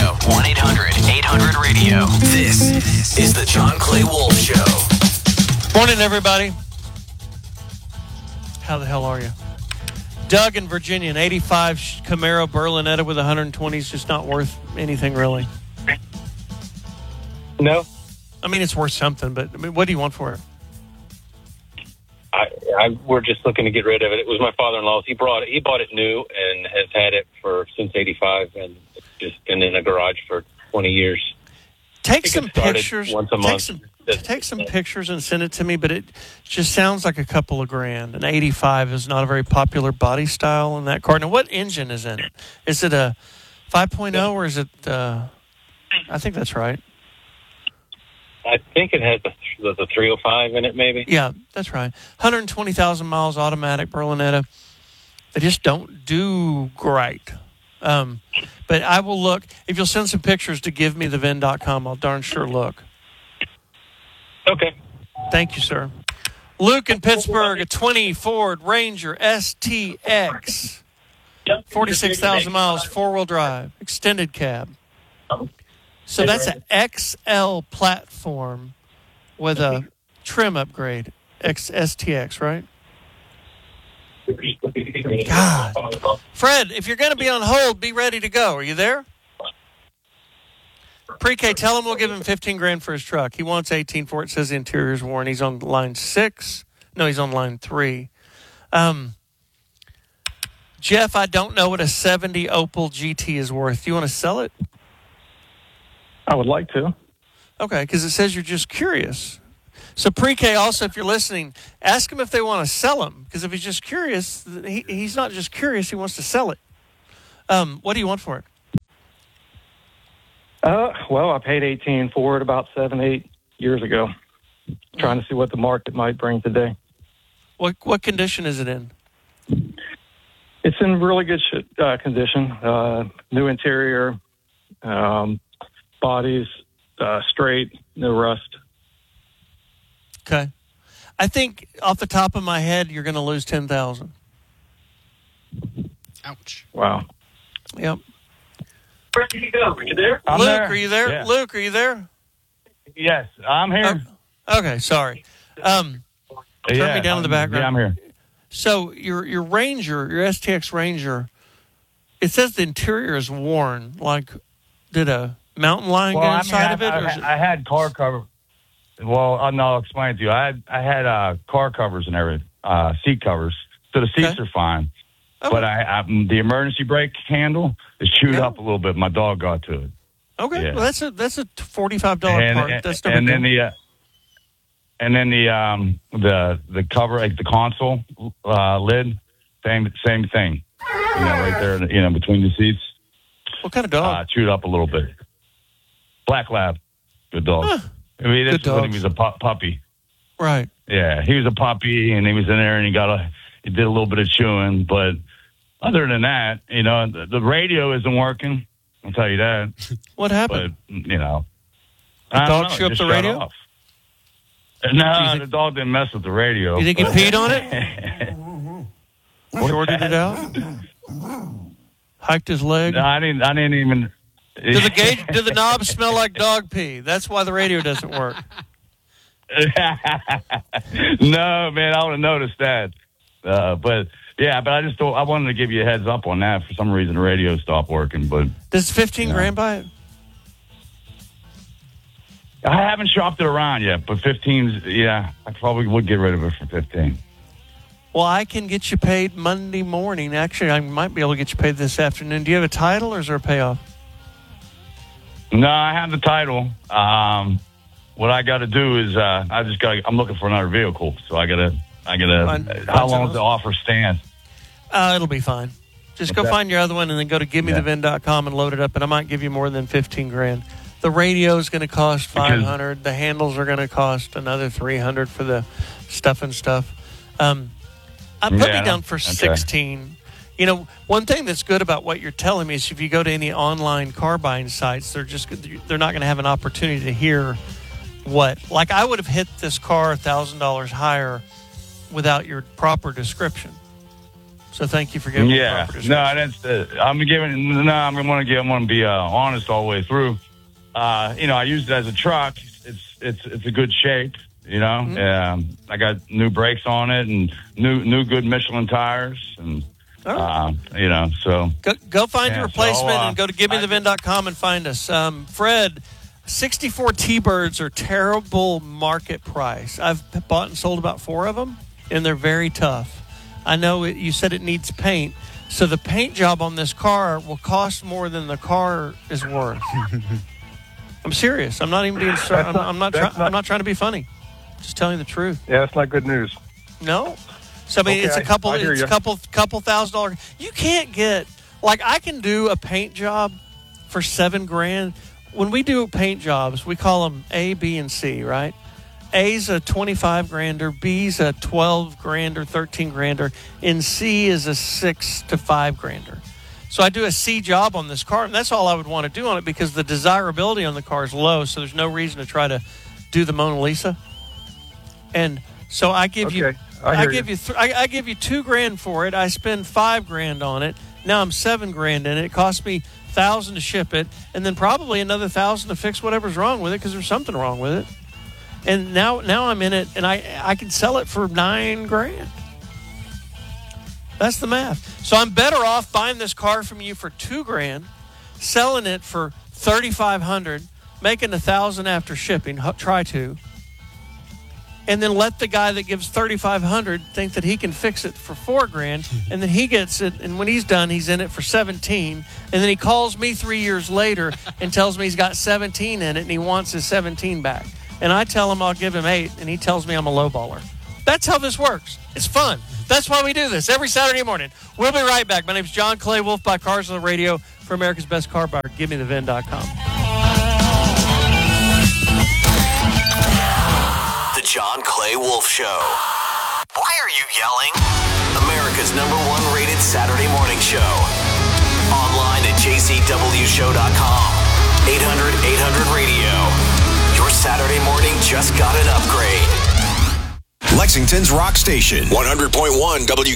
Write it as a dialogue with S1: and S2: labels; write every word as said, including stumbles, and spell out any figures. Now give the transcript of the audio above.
S1: one eight hundred eight hundred radio. This is the John Clay Wolf Show.
S2: Morning, everybody. How the hell are you? Doug in Virginia, an eighty-five Camaro Berlinetta with one twenty is just not worth anything, really.
S3: No.
S2: I mean, it's worth something, but I mean, what do you want for it?
S3: I, I, we're just looking to get rid of it. It was my father-in-law's. He brought it. He bought it new and has had it for since eighty-five, and it's just been in a garage for twenty years.
S2: Take some pictures.
S3: Once a
S2: take
S3: month.
S2: some take some pictures and send it to me. But it just sounds like a couple of grand. An eighty-five is not a very popular body style in that car. Now, what engine is in it? Is it a five point oh or is it? Uh, I think that's right.
S3: I think it has the, the three oh five in it, maybe.
S2: Yeah, that's right. one hundred twenty thousand miles, automatic Berlinetta. They just don't do great. Um, but I will look. If you'll send some pictures to give me the V I N dot com, I'll darn sure look.
S3: Okay.
S2: Thank you, sir. Luke in Pittsburgh, a twenty Ford Ranger S T X. forty-six thousand miles, four-wheel drive, extended cab. So that's an X L platform with a trim upgrade. X S T X, right? God. Fred, if you're going to be on hold, be ready to go. Are you there? Pre-K, tell him we'll give him fifteen grand for his truck. He wants eighteen for it. Says the interior's worn. He's on line six. No, he's on line three. Um, Jeff, I don't know what a seventy Opel G T is worth. Do you want to sell it?
S4: I would like to.
S2: Okay, because it says you're just curious. So Pre-K, also, if you're listening, ask him if they want to sell him. Because if he's just curious, he, he's not just curious, he wants to sell it. Um, what do you want for it?
S4: Uh, well, I paid eighteen for it about seven, eight years ago. Trying to see what the market might bring today.
S2: What what condition is it in?
S4: It's in really good sh- uh, condition. Uh, new interior, um, bodies uh, straight, no rust.
S2: Okay. I think off the top of my head, you're going to lose ten thousand dollars.
S5: Ouch.
S4: Wow.
S2: Yep.
S3: Where did you go? Are you there?
S4: I'm
S2: Luke,
S4: there.
S2: are you there?
S4: Yeah.
S2: Luke, are you there?
S4: Yes, I'm here.
S2: Oh, okay, sorry. Um, turn
S4: yeah,
S2: me down in the background.
S4: Yeah, I'm here.
S2: So your your Ranger, your S T X Ranger, it says the interior is worn. Like, did a mountain lion
S6: Well,
S2: get
S6: I mean,
S2: inside
S6: I,
S2: of it?
S6: I,
S2: Or is it?
S6: I had car cover. Well, uh, no, I'll explain it to you. I had I had uh, car covers and everything, uh, seat covers, so the seats
S2: Okay.
S6: are fine.
S2: Oh,
S6: But I, I the emergency brake handle is chewed
S2: Yeah.
S6: up a little bit. My dog got to it.
S2: okay,
S6: yeah.
S2: well that's a that's a forty-five dollar
S6: and,
S2: part.
S6: and,
S2: That's no
S6: and
S2: big
S6: then
S2: deal.
S6: the uh, and then the um the the cover, like the console uh, lid, same same thing. You know, right there, you know, between the seats,
S2: What kind of dog?
S6: uh, chewed up a little bit. Black lab, good dog.
S2: Huh.
S6: I mean, this
S2: Good
S6: is when
S2: dogs.
S6: he was a pu- puppy.
S2: Right.
S6: Yeah, he was a puppy, and he was in there, and he got a he did a little bit of chewing, but other than that, you know, the, the radio isn't working. I'll tell you that.
S2: What
S6: But
S2: happened?
S6: you know,
S2: The
S6: I don't
S2: dog
S6: know,
S2: chew up
S6: just
S2: the
S6: shut
S2: radio?
S6: off.
S2: Do
S6: No,
S2: you think-
S6: the dog didn't mess with the radio.
S2: You think he
S6: but-
S2: peed on it? Shorted it out? Hiked his leg?
S6: No, I didn't. I didn't even.
S2: Do the gauge, do the knobs smell like dog pee? That's why the radio doesn't work.
S6: No, man, I would have noticed that. Uh, but yeah, but I just thought I wanted to give you a heads up on that. For some reason, the radio stopped working, but
S2: Does fifteen
S6: Yeah.
S2: grand buy it?
S6: I haven't shopped it around yet. But fifteen's, yeah, I probably would get rid of it for fifteen.
S2: Well, I can get you paid Monday morning. Actually, I might be able to get you paid this afternoon. Do you have a title or is there a payoff?
S6: No, I have the title. Um, what I got to do is uh, I just got. I'm looking for another vehicle, so I gotta. I gotta.
S2: Find-
S6: uh,
S2: find
S6: how long
S2: someone
S6: does the
S2: else?
S6: offer stand?
S2: Uh, it'll be fine. Just go
S6: Okay.
S2: find your other one and then go to give me the
S6: Yeah.
S2: V I N dot com and load it up, and I might give you more than fifteen grand. The radio is going to cost five hundred. The handles are going to cost another three hundred for the stuff and stuff. Um, I put
S6: Yeah,
S2: me down for
S6: okay.
S2: sixteen. You know, one thing that's good about what you're telling me is if you go to any online car buying sites, they're just they're not going to have an opportunity to hear what. Like I would have hit this car a thousand dollars higher without your proper description. So thank you for giving
S6: Yeah,
S2: me proper
S6: no, that's uh, I'm giving. No, I'm gonna give. I'm gonna be uh, honest all the way through. Uh, you know, I used it as a truck. It's it's it's a good shape. You know, mm-hmm. um, I got new brakes on it and new new good Michelin tires, and right. uh, you know, so
S2: go, go find
S6: yeah,
S2: your replacement
S6: so, uh,
S2: and go to give me the vin dot com and find us. Um, Fred, sixty-four T-Birds are terrible market price. I've bought and sold about four of them, and they're very tough. I know it, you said it needs paint, so the paint job on this car will cost more than the car is worth. I'm serious. I'm not even being. I'm, not, I'm not. Try, not I'm not trying to be funny. Just telling you the truth.
S4: Yeah, that's not good news.
S2: No. So I mean,
S4: okay,
S2: it's a couple.
S4: I, I
S2: it's a couple. Couple thousand dollars. You can't get like I can do a paint job for seven grand. When we do paint jobs, we call them A, B, and C, right? A's a twenty-five grander, B's a twelve grander, thirteen grander, and C is a six to five grander. So I do a C job on this car, and that's all I would want to do on it because the desirability on the car is low, so there's no reason to try to do the Mona Lisa. And so I give
S4: okay,
S2: you,
S4: I,
S2: I give you, you th- I, I give you two grand for it. I spend five grand on it. Now I'm seven grand in it. It cost me thousand to ship it, and then probably another thousand to fix whatever's wrong with it because there's something wrong with it. And now, now I'm in it, and I I can sell it for nine grand. That's the math. So I'm better off buying this car from you for two grand, selling it for thirty-five hundred, making a thousand after shipping. Try to, and then let the guy that gives thirty-five hundred think that he can fix it for four grand, and then he gets it, and when he's done, he's in it for seventeen, and then he calls me three years later and tells me he's got seventeen in it, and he wants his seventeen back. And I tell him I'll give him eight, and he tells me I'm a lowballer. That's how this works. It's fun. That's why we do this every Saturday morning. We'll be right back. My name's John Clay Wolf by Cars on the Radio for America's Best Car Buyer. Give me the vin dot com.
S1: The John Clay Wolf Show. Why are you yelling? America's number one rated Saturday morning show. Online at j c w show dot com. eight hundred eight hundred radio. Your Saturday morning just got an upgrade.
S5: Lexington's Rock Station, one hundred point one W